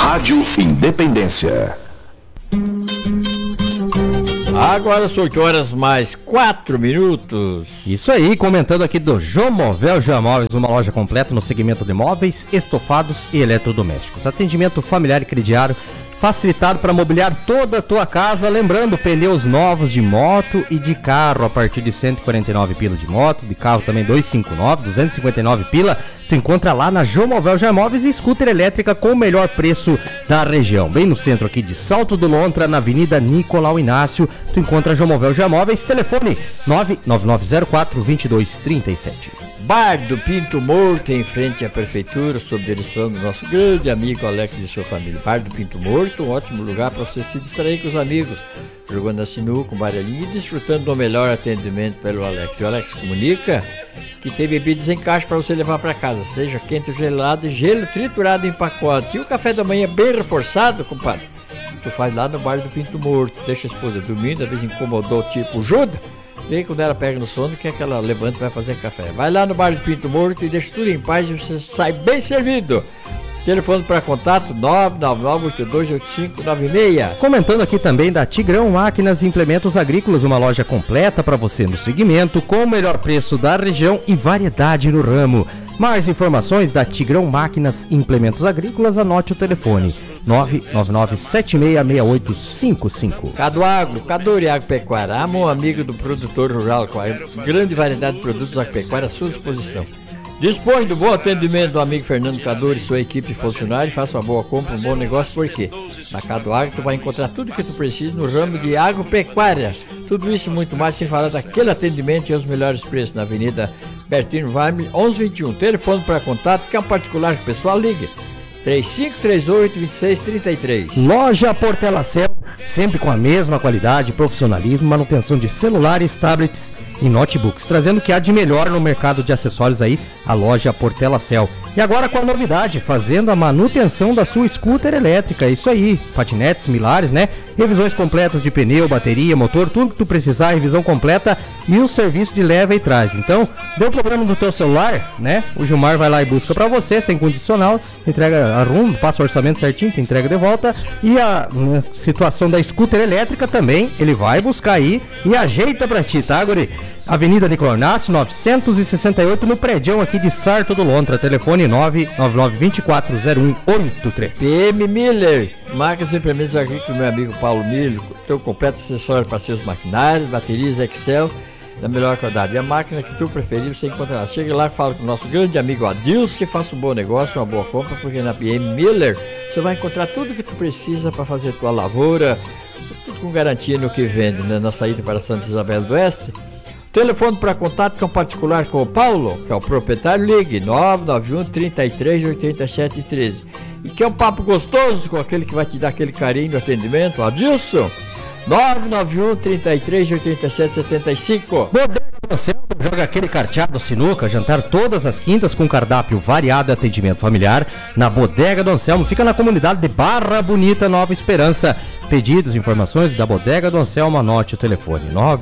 Rádio Independência. Agora são 8 horas mais 4 minutos. Isso aí, comentando aqui do Jomovel Móveis, uma loja completa no segmento de móveis, estofados e eletrodomésticos. Atendimento familiar e crediário, facilitado para mobiliar toda a tua casa. Lembrando, pneus novos de moto e de carro a partir de 149 pila de moto, de carro também 259, 259 pila. Tu encontra lá na Jomovel Móveis e scooter elétrica com o melhor preço da região. Bem no centro aqui de Salto do Lontra, na Avenida Nicolau Inácio, tu encontra a Jomovel Móveis. Telefone 99904-2237. Bar do Pinto Morto, em frente à prefeitura, sob direção do nosso grande amigo Alex e sua família. Bar do Pinto Morto, um ótimo lugar para você se distrair com os amigos, jogando a sinuca, um baralhinho e desfrutando do melhor atendimento pelo Alex. E o Alex comunica que tem bebidas em caixa para você levar para casa, seja quente ou gelado, e gelo triturado em pacote. E o café da manhã bem reforçado, compadre, tu faz lá no Bar do Pinto Morto. Deixa a esposa dormindo, às vezes incomodou, tipo, Juda. Vem quando ela pega no sono, que é que ela levanta e vai fazer café. Vai lá no Bar do Pinto Morto e deixa tudo em paz e você sai bem servido. Telefone para contato 999-828596. Comentando aqui também da Tigrão Máquinas e Implementos Agrícolas, uma loja completa para você no segmento, com o melhor preço da região e variedade no ramo. Mais informações da Tigrão Máquinas e Implementos Agrícolas, anote o telefone 999-766855. Cadoagro, Cador e Agropecuária, meu amigo do produtor rural, com a grande variedade de produtos agropecuários à sua disposição. Dispõe do bom atendimento do amigo Fernando Cador e sua equipe de funcionários. Faça uma boa compra, um bom negócio, porque na Cadoagro tu vai encontrar tudo que tu precisa no ramo de agropecuária. Tudo isso e muito mais, sem falar daquele atendimento e os melhores preços na Avenida Bertino Varme, 1121. Telefone para contato, que é um particular que o pessoal liga. 3538-2633. Loja Portelacel, sempre com a mesma qualidade, profissionalismo, manutenção de celulares, tablets e notebooks, trazendo o que há de melhor no mercado de acessórios aí, a loja Portelacel. E agora com a novidade, fazendo a manutenção da sua scooter elétrica, isso aí, patinetes similares, né? Revisões completas de pneu, bateria, motor, tudo que tu precisar, revisão completa e o serviço de leva e trás. Então, deu problema no teu celular, né? O Gilmar vai lá e busca pra você, sem condicional, entrega, arruma, passa o orçamento certinho, te entrega de volta. E a situação da scooter elétrica também, ele vai buscar aí e ajeita pra ti, tá, guri? Avenida Nicolau Inácio, 968, no prédio aqui de Sarto do Lontra. Telefone 999-240183. PM Miller, marcas e implementos agrícolas, meu amigo Paulo Miller. Teu completo acessório para seus maquinários, baterias Excel da melhor qualidade. E a máquina que tu preferir, você encontra lá. Chega lá e fala com o nosso grande amigo Adilson, e faça um bom negócio, uma boa compra, porque na PM Miller você vai encontrar tudo que tu precisa para fazer tua lavoura, tudo com garantia no que vende, né? Na saída para Santa Isabel do Oeste. Telefone para contato com o particular com o Paulo, que é o proprietário, ligue 991-33-8713. E que é um papo gostoso com aquele que vai te dar aquele carinho no atendimento, Adilson, 991-33-8775. Você joga aquele carteado sinuca, jantar todas as quintas com cardápio variado e atendimento familiar na Bodega do Anselmo. Fica na comunidade de Barra Bonita, Nova Esperança. Pedidos, informações da Bodega do Anselmo, anote o telefone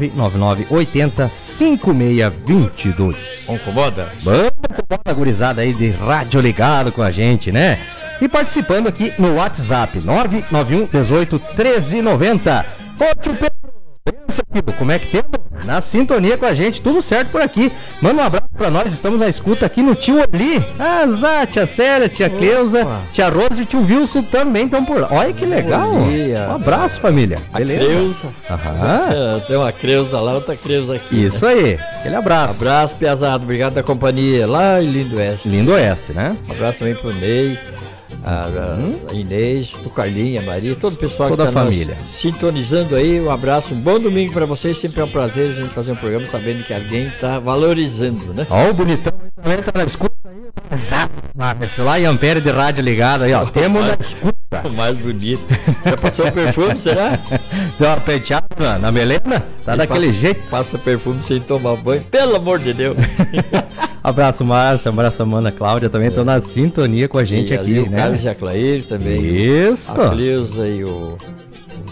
999-80-5622. Vamos comoda? Vamos comoda, gurizada aí de rádio ligado com a gente, né? E participando aqui no WhatsApp 991-18-1390. Ô tio Pedro, como é que tem? Na sintonia com a gente, tudo certo por aqui. Manda um abraço pra nós, estamos na escuta aqui no tio Oli. Zá, tia Célia, tia Cleusa, tia Rosa e tio Wilson também estão por lá. Olha que legal. Um abraço, família. Beleza? Cleusa. Aham. Tem uma Cleusa lá, outra Cleusa aqui. Isso, né? Aí, aquele abraço. Abraço, piazado, obrigado da companhia lá em Lindo Oeste. Lindo Oeste, né? Um abraço também pro Ney, a Inês, o Carlinho, a Maria, todo o pessoal toda que tá a família sintonizando aí. Um abraço, um bom domingo pra vocês. Sempre é um prazer a gente fazer um programa sabendo que alguém tá valorizando, né? Ó, o bonitão também tá na escuta aí. Exato, Marcelo lá e Ampere de rádio ligado aí, ó. Temos na escuta. O mais bonito. Já passou perfume, será? Deu uma penteada na melena? Tá daquele jeito. Passa perfume sem tomar banho, pelo amor de Deus. Abraço, Márcia, abraço a Mana Cláudia, também estão na sintonia com a gente aqui, o né? Carlos e a Clair também. Isso. A Cleusa e o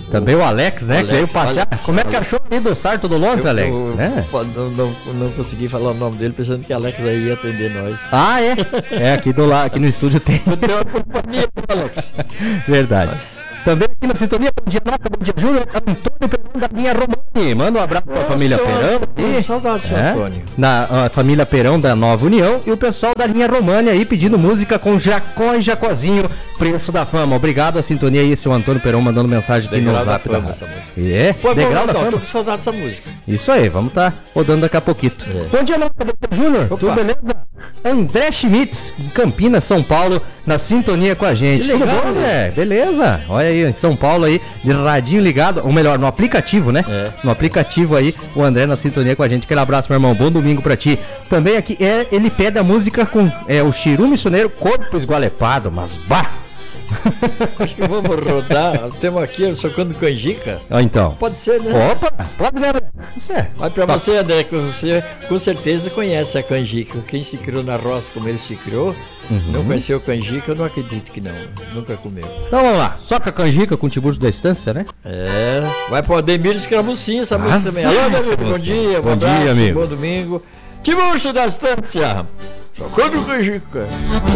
Também o Alex, né? Alex, que veio passear. Alex, Como é que achou ali do Sarto do Lontra, Alex? Eu Né? não consegui falar o nome dele, pensando que Alex aí ia atender nós. Ah, é? É, aqui do lado, aqui no estúdio tem. Deu uma companhia, Alex. Verdade. Também aqui na sintonia, bom dia, Nota, bom dia, Júnior. Antônio Perão da linha Romani. Manda um abraço pra família Perão. Saudade, seu Antônio. Na família Perão da Nova União e o pessoal da linha Romani aí pedindo música com Jacó e Jacozinho, Preço da Fama. Obrigado a sintonia aí, seu Antônio Perão, mandando mensagem aqui no Zap da essa rádio. música. É? Pô, Degrau da tô Fama. com saudade dessa música. Isso aí, vamos estar rodando daqui a pouquinho. É. Bom dia, Nota, bom dia, Júnior. Opa. Tudo beleza? André Schmitz, em Campinas, São Paulo, na sintonia com a gente. Que legal, Tudo bom, André? Beleza? Olha aí, em São Paulo aí, de radinho ligado, ou melhor, no aplicativo, né? É. No aplicativo aí, o André na sintonia com a gente. Aquele abraço, meu irmão. Bom domingo pra ti. Também aqui, ele pede a música com o Chiru Missioneiro, Corpo Esgualepado, mas bah! Acho que vamos rodar. Temos aqui, socando canjica. Ó, então. Pode ser, né? Opa, pode, né? Isso é. Mas pra Tá. você, André, que você com certeza conhece a canjica. Quem se criou na roça como ele se criou, não conheceu canjica, eu não acredito que não. Nunca comeu. Então vamos lá. Só com a canjica com o Tiburcio da Estância, né? É. Vai pro Ademir Escravucinha essa música Nossa, também. Alô, Ademir, bom Escravucinha. dia, Bom dia, abraço, amigo. bom domingo. Tiburcio da Estância, socando canjica.